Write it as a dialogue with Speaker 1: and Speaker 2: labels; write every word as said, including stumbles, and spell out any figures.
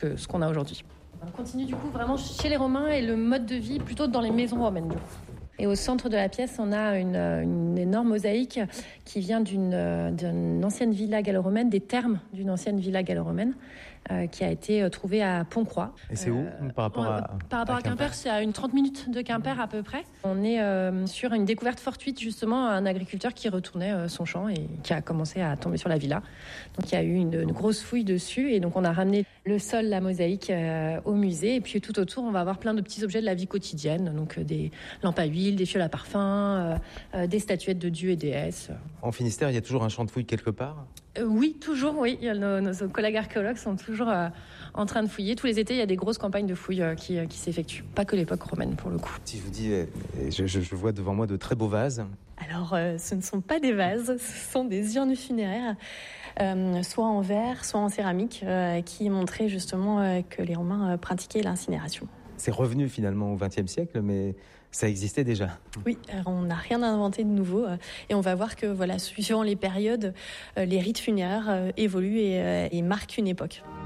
Speaker 1: que ce qu'on a aujourd'hui. On continue du coup vraiment chez les Romains et le mode de vie plutôt dans les maisons romaines. Du coup. Et au centre de la pièce, on a une, une énorme mosaïque qui vient d'une, d'une ancienne villa gallo-romaine, des thermes d'une ancienne villa gallo-romaine, euh, qui a été trouvée à Pont-Croix.
Speaker 2: Et c'est où
Speaker 1: euh,
Speaker 2: par rapport à
Speaker 1: Par rapport à, à Quimper, Quimper, c'est à une trente minutes de Quimper à peu près. On est euh, sur une découverte fortuite justement, un agriculteur qui retournait euh, son champ et qui a commencé à tomber sur la villa. Donc il y a eu une, une grosse fouille dessus et donc on a ramené le sol, la mosaïque euh, au musée. Et puis tout autour, on va avoir plein de petits objets de la vie quotidienne, donc euh, des lampes à huile, des fioles à parfum, euh, euh, des statuettes de dieux et déesses.
Speaker 2: En Finistère, il y a toujours un champ de fouilles quelque part ?
Speaker 1: euh, Oui, toujours, oui. Nos, nos collègues archéologues sont toujours euh, en train de fouiller. Tous les étés, il y a des grosses campagnes de fouilles euh, qui, euh, qui s'effectuent. Pas que l'époque romaine, pour le coup.
Speaker 2: Si je vous dis, je, je, je vois devant moi de très beaux vases.
Speaker 3: Alors, euh, ce ne sont pas des vases, ce sont des urnes funéraires, euh, soit en verre, soit en céramique, euh, qui montraient justement euh, que les Romains euh, pratiquaient l'incinération.
Speaker 2: C'est revenu finalement au vingtième siècle, mais ça existait déjà.
Speaker 3: Oui, alors on n'a rien inventé de nouveau euh, et on va voir que voilà, suivant les périodes, euh, les rites funéraires euh, évoluent et, euh, et marquent une époque.